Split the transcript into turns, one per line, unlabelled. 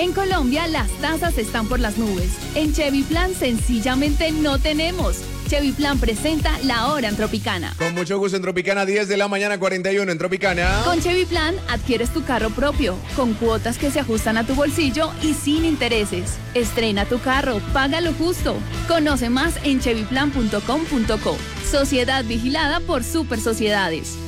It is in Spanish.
En Colombia, las tasas están por las nubes. En Chevy Plan, sencillamente no tenemos. Chevy Plan presenta La Hora en Tropicana.
Con mucho gusto en Tropicana, 10 de la mañana, 41 en Tropicana.
Con Chevy Plan, adquieres tu carro propio, con cuotas que se ajustan a tu bolsillo y sin intereses. Estrena tu carro, paga lo justo. Conoce más en chevyplan.com.co. Sociedad vigilada por Super Sociedades.